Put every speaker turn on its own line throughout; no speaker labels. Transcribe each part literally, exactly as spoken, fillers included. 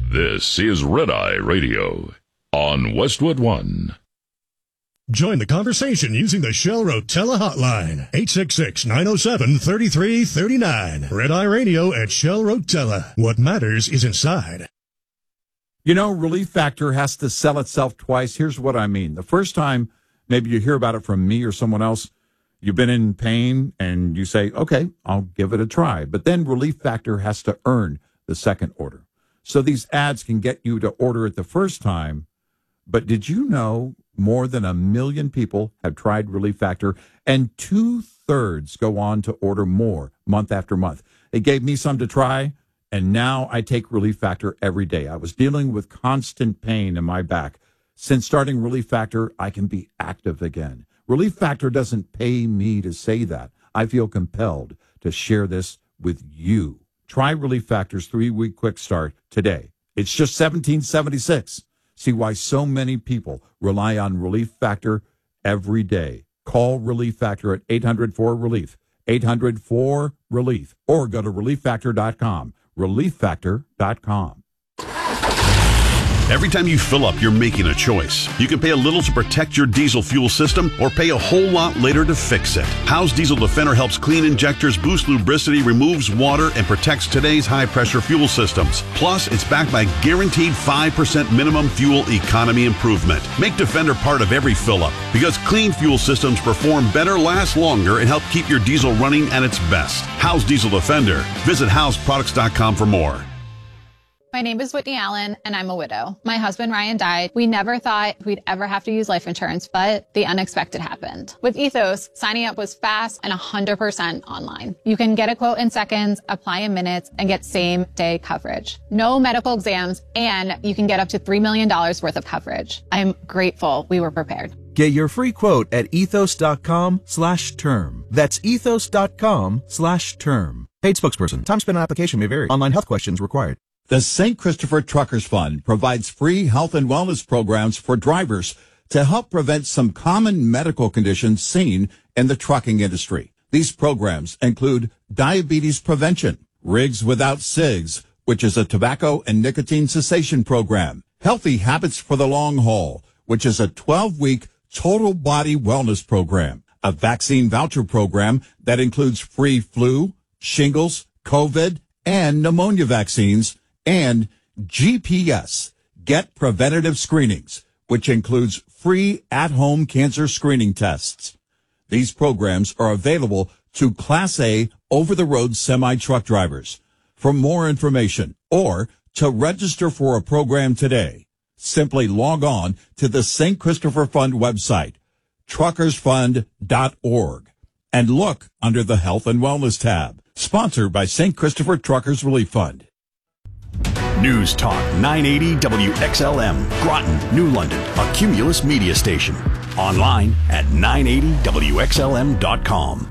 This is Red Eye Radio on Westwood One.
Join the conversation using the Shell Rotella hotline, eight six six, nine oh seven, three three three nine. Red Eye Radio at Shell Rotella. What matters is inside.
You know, Relief Factor has to sell itself twice. Here's what I mean. The first time, maybe you hear about it from me or someone else, you've been in pain and you say, okay, I'll give it a try. But then Relief Factor has to earn the second order. So these ads can get you to order it the first time. But did you know more than a million people have tried Relief Factor, and two-thirds go on to order more month after month? They gave me some to try, and now I take Relief Factor every day. I was dealing with constant pain in my back. Since starting Relief Factor, I can be active again. Relief Factor doesn't pay me to say that. I feel compelled to share this with you. Try Relief Factor's three-week quick start today. It's just seventeen seventy-six. See why so many people rely on Relief Factor every day. Call Relief Factor at eight hundred four relief, eight hundred four relief, or go to relief factor dot com, relief factor dot com.
Every time you fill up, you're making a choice. You can pay a little to protect your diesel fuel system or pay a whole lot later to fix it. How's Diesel Defender helps clean injectors, boost lubricity, removes water, and protects today's high-pressure fuel systems. Plus, it's backed by guaranteed five percent minimum fuel economy improvement. Make Defender part of every fill-up because clean fuel systems perform better, last longer, and help keep your diesel running at its best. How's Diesel Defender? Visit house products dot com for more.
My name is Whitney Allen, and I'm a widow. My husband, Ryan, died. We never thought we'd ever have to use life insurance, but the unexpected happened. With Ethos, signing up was fast and one hundred percent online. You can get a quote in seconds, apply in minutes, and get same-day coverage. No medical exams, and you can get up to three million dollars worth of coverage. I'm grateful we were prepared.
Get your free quote at ethos.com slash term. That's ethos.com slash term. Paid spokesperson. Time spent on application may vary. Online health questions required.
The Saint Christopher Truckers Fund provides free health and wellness programs for drivers to help prevent some common medical conditions seen in the trucking industry. These programs include diabetes prevention, Rigs Without Cigs, which is a tobacco and nicotine cessation program, Healthy Habits for the Long Haul, which is a twelve-week total body wellness program, a vaccine voucher program that includes free flu, shingles, COVID, and pneumonia vaccines, and G P S, Get Preventative Screenings, which includes free at-home cancer screening tests. These programs are available to Class A over-the-road semi-truck drivers. For more information or to register for a program today, simply log on to the Saint Christopher Fund website, truckers fund dot org, and look under the Health and Wellness tab. Sponsored by Saint Christopher Truckers Relief Fund.
News Talk nine eighty W X L M, Groton, New London, a Cumulus media station. Online at nine eighty W X L M dot com.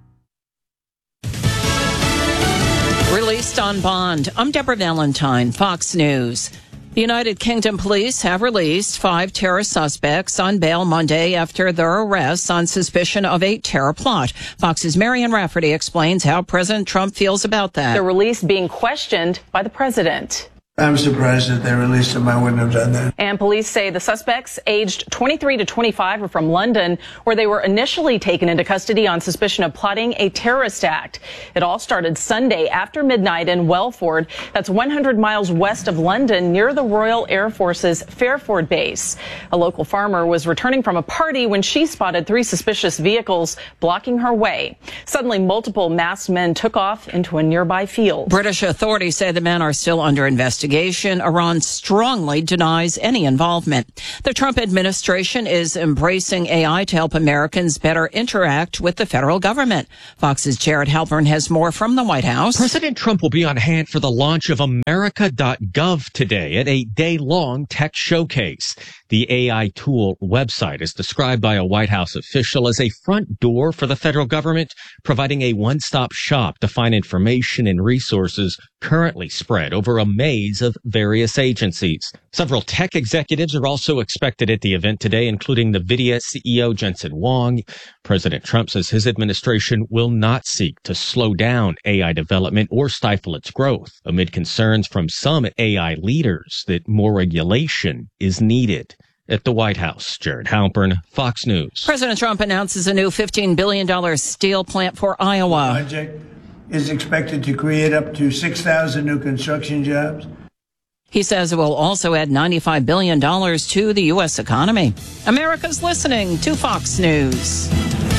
Released on bond. I'm Deborah Valentine, Fox News. The United Kingdom police have released five terror suspects on bail Monday after their arrests on suspicion of a terror plot. Fox's Marian Rafferty explains how President Trump feels about that.
The release being questioned by the president.
I'm surprised that they released him. I wouldn't have done that.
And police say the suspects, aged twenty-three to twenty-five, are from London, where they were initially taken into custody on suspicion of plotting a terrorist act. It all started Sunday after midnight in Welford. That's one hundred miles west of London, near the Royal Air Force's Fairford base. A local farmer was returning from a party when she spotted three suspicious vehicles blocking her way. Suddenly, multiple masked men took off into a nearby field.
British authorities say the men are still under investigation. Iran strongly denies any involvement. The Trump administration is embracing A I to help Americans better interact with the federal government. Fox's Jared Halpern has more from the White House.
President Trump will be on hand for the launch of America dot gov today at a day-long tech showcase. The A I tool website is described by a White House official as a front door for the federal government, providing a one-stop shop to find information and resources currently spread over a maze of various agencies. Several tech executives are also expected at the event today, including NVIDIA C E O Jensen Huang. President Trump says his administration will not seek to slow down A I development or stifle its growth, amid concerns from some A I leaders that more regulation is needed. At the White House, Jared Halpern, Fox News.
President Trump announces a new fifteen billion dollars steel plant for Iowa.
The project is expected to create up to six thousand new construction jobs.
He says it will also add ninety-five billion dollars to the U S economy. America's listening to Fox News.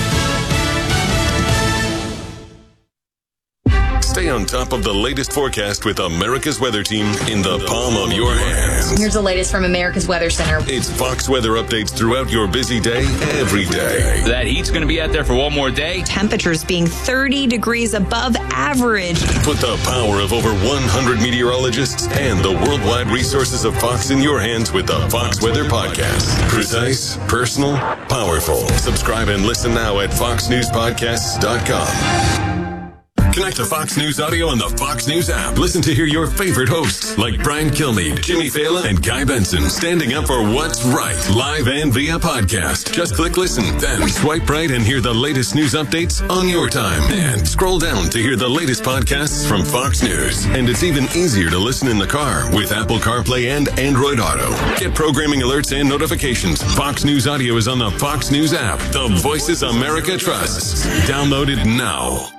Stay on top of the latest forecast with America's Weather Team in the palm of your hands.
Here's the latest from America's Weather Center.
It's Fox weather updates throughout your busy day, every day.
That heat's going to be out there for one more day.
Temperatures being thirty degrees above average.
Put the power of over one hundred meteorologists and the worldwide resources of Fox in your hands with the Fox Weather Podcast. Precise, personal, powerful. Subscribe and listen now at fox news podcasts dot com. Connect to Fox News Audio on the Fox News app. Listen to hear your favorite hosts like Brian Kilmeade, Jimmy Fallon, and Guy Benson standing up for what's right, live and via podcast. Just click listen, then swipe right and hear the latest news updates on your time. And scroll down to hear the latest podcasts from Fox News. And it's even easier to listen in the car with Apple CarPlay and Android Auto. Get programming alerts and notifications. Fox News Audio is on the Fox News app. The voices America trusts. Download it now.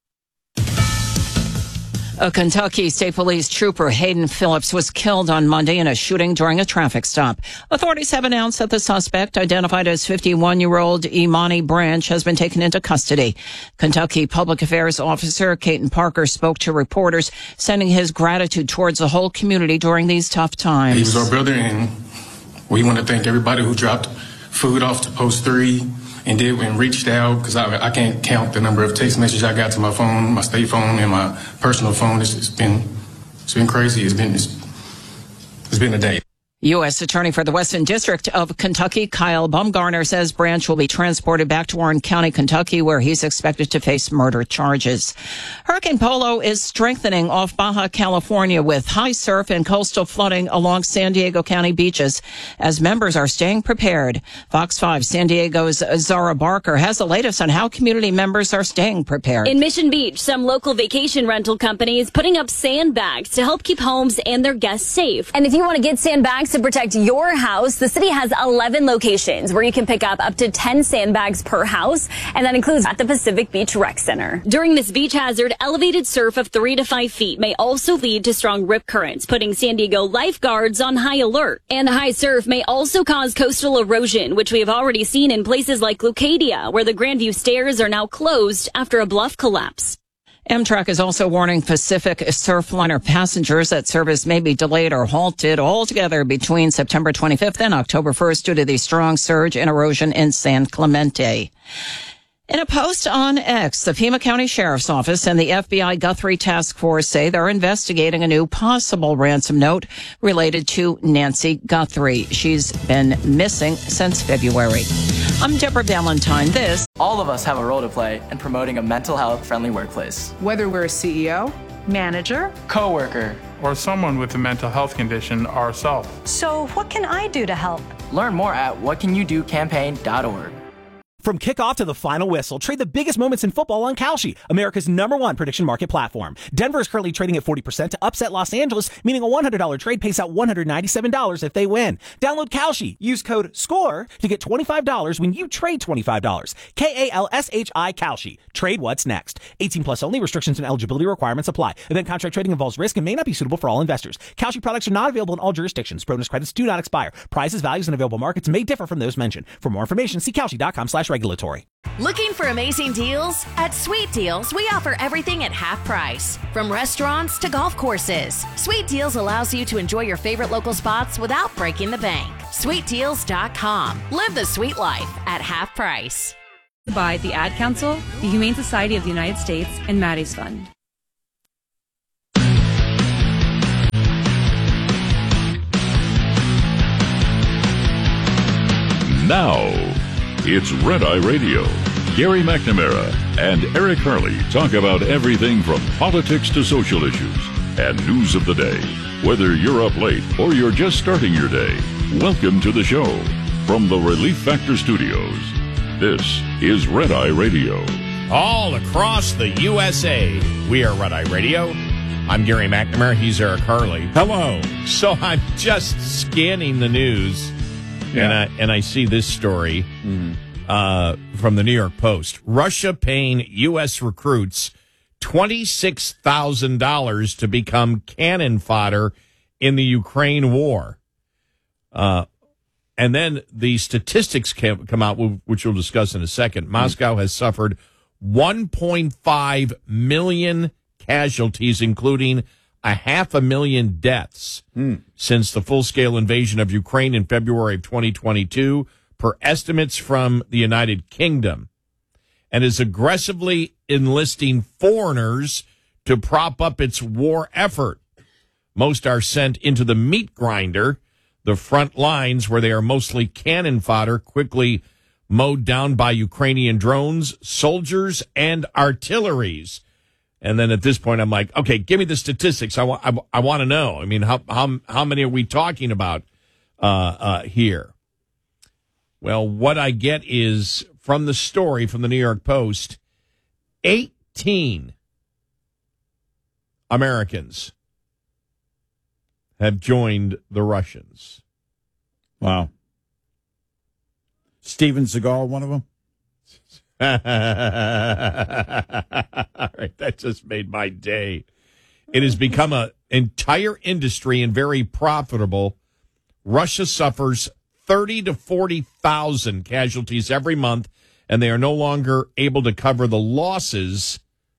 A Kentucky State Police trooper, Hayden Phillips, was killed on Monday in a shooting during a traffic stop. Authorities have announced that the suspect, identified as fifty-one-year-old Imani Branch, has been taken into custody. Kentucky Public Affairs Officer Caton Parker spoke to reporters, sending his gratitude towards the whole community during these tough times.
He was our brother, and we want to thank everybody who dropped food off to Post three and did and reached out, because I, I can't count the number of text messages I got to my phone, my state phone, and my personal phone. It's, it's been it's been crazy. It's been it's, it's been a day.
U S Attorney for the Western District of Kentucky, Kyle Baumgartner, says Branch will be transported back to Warren County, Kentucky, where he's expected to face murder charges. Hurricane Polo is strengthening off Baja California with high surf and coastal flooding along San Diego County beaches as members are staying prepared. Fox five San Diego's Zara Barker has the latest on how community members are staying prepared.
In Mission Beach, some local vacation rental companies putting up sandbags to help keep homes and their guests safe.
And if you want to get sandbags to protect your house, the city has eleven locations where you can pick up up to ten sandbags per house, and that includes at the Pacific Beach Rec Center.
During this beach hazard, elevated surf of three to five feet may also lead to strong rip currents, putting San Diego lifeguards on high alert. And high surf may also cause coastal erosion, which we have already seen in places like Leucadia, where the Grandview Stairs are now closed after a bluff collapse.
Amtrak is also warning Pacific Surfliner passengers that service may be delayed or halted altogether between September twenty-fifth and October first due to the strong surge and erosion in San Clemente. In a post on X, the Pima County Sheriff's Office and the F B I Guthrie Task Force say they're investigating a new possible ransom note related to Nancy Guthrie. She's been missing since February. I'm Deborah Valentine. This.
All of us have a role to play in promoting a mental health friendly workplace.
Whether we're a C E O, manager,
coworker,
or someone with a mental health condition ourselves.
So what can I do to help?
Learn more at what can you do campaign dot org.
From kickoff to the final whistle, trade the biggest moments in football on Kalshi, America's number one prediction market platform. Denver is currently trading at forty percent to upset Los Angeles, meaning a one hundred dollars trade pays out one hundred ninety-seven dollars if they win. Download Kalshi. Use code SCORE to get twenty-five dollars when you trade twenty-five dollars. K A L S H I Kalshi. Trade what's next. eighteen plus only. Restrictions and eligibility requirements apply. Event contract trading involves risk and may not be suitable for all investors. Kalshi products are not available in all jurisdictions. Bonus credits do not expire. Prices, values, and available markets may differ from those mentioned. For more information, see Kalshi dot com slash regulatory.
Looking for amazing deals? At Sweet Deals, we offer everything at half price. From restaurants to golf courses. Sweet Deals allows you to enjoy your favorite local spots without breaking the bank. sweet deals dot com. Live the sweet life at half price.
By the Ad Council, the Humane Society of the United States, and Maddie's Fund.
Now, it's Red Eye Radio. Gary McNamara and Eric Harley talk about everything from politics to social issues and news of the day. Whether you're up late or you're just starting your day, welcome to the show. From the Relief Factor Studios, this is Red Eye Radio.
All across the U S A, we are Red Eye Radio. I'm Gary McNamara. He's Eric Harley.
Hello.
So I'm just scanning the news,
Yeah.
and I and I see this story
Mm-hmm.
uh, from the New York Post. Russia paying U S recruits twenty-six thousand dollars to become cannon fodder in the Ukraine war. Uh, and then the statistics came, come out, which we'll discuss in a second. Moscow has suffered one point five million casualties, including a half a million deaths
Mm.
since the full-scale invasion of Ukraine in February of twenty twenty-two, per estimates from the United Kingdom, and is aggressively enlisting foreigners to prop up its war effort. Most are sent into the meat grinder, the front lines where they are mostly cannon fodder, quickly mowed down by Ukrainian drones, soldiers, and artilleries. And then at this point, I'm like, okay, give me the statistics. I, wa- I, I want to know. I mean, how, how, how many are we talking about uh, uh, here? Well, what I get is from the story from the New York Post, eighteen Americans have joined the Russians.
Wow. Steven Seagal, one of them?
All right, that just made my day. It has become an entire industry and very profitable. Russia suffers thirty to forty thousand casualties every month, and they are no longer able to cover the losses,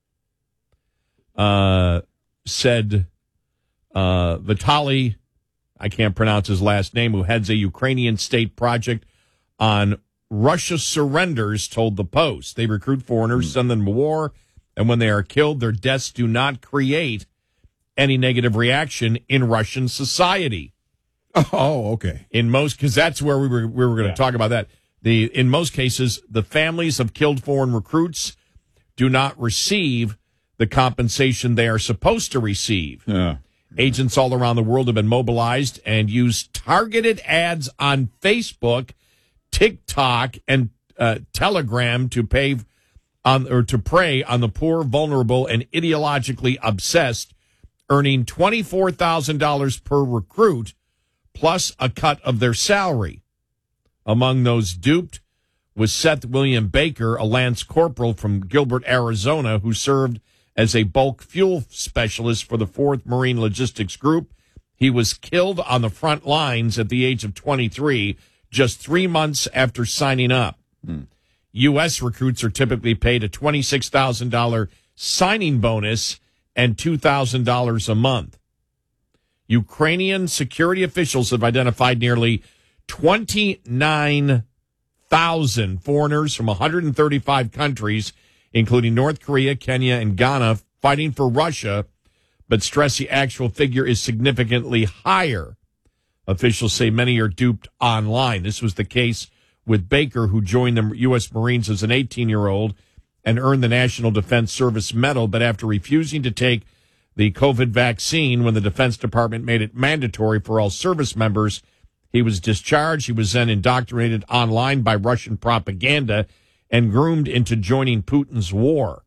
uh, said uh, Vitaly, I can't pronounce his last name, who heads a Ukrainian state project on Russia surrenders, told the Post. They recruit foreigners, send them to war, and when they are killed, their deaths do not create any negative reaction in Russian society.
Oh, okay.
In most, because that's where we were we were going to
Yeah.
talk about that. The in most cases, the families of killed foreign recruits do not receive the compensation they are supposed to receive.
Yeah.
Agents all around the world have been mobilized and use targeted ads on Facebook, TikTok, and uh, Telegram to pay on or to prey on the poor, vulnerable, and ideologically obsessed, earning twenty-four thousand dollars per recruit plus a cut of their salary. Among those duped was Seth William Baker, a Lance Corporal from Gilbert, Arizona, who served as a bulk fuel specialist for the fourth Marine Logistics Group. He was killed on the front lines at the age of twenty-three, just three months after signing up.
Hmm.
U S recruits are typically paid a twenty-six thousand dollars signing bonus and two thousand dollars a month. Ukrainian security officials have identified nearly twenty-nine thousand foreigners from one hundred thirty-five countries, including North Korea, Kenya, and Ghana, fighting for Russia, but stress the actual figure is significantly higher. Officials say many are duped online. This was the case with Baker, who joined the U S Marines as an eighteen-year-old and earned the National Defense Service Medal, but after refusing to take the COVID vaccine when the Defense Department made it mandatory for all service members, he was discharged. He was then indoctrinated online by Russian propaganda and groomed into joining Putin's war.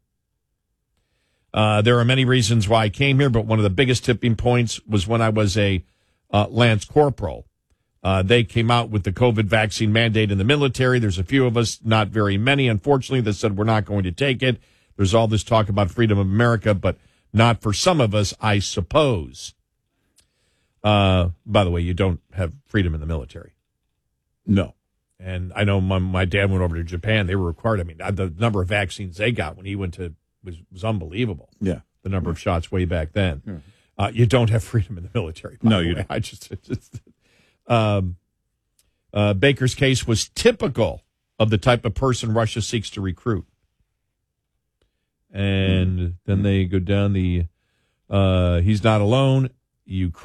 Uh, there are many reasons why I came here, but one of the biggest tipping points was when I was a uh, Lance Corporal. Uh, they came out with the COVID vaccine mandate in the military. There's a few of us, not very many, unfortunately, that said we're not going to take it. There's all this talk about freedom of America, but not for some of us, I suppose. Uh, by the way, you don't have freedom in the military.
No.
And I know my, my dad went over to Japan. They were required. I mean, the number of vaccines they got when he went to was, was unbelievable.
Yeah.
The number of shots way back then.
Yeah.
Uh, you don't have freedom in the military. by
No,
the
you
way.
don't.
I just, it's just um, uh, Baker's case was typical of the type of person Russia seeks to recruit. And then they go down the, uh, he's not alone. Ukraine.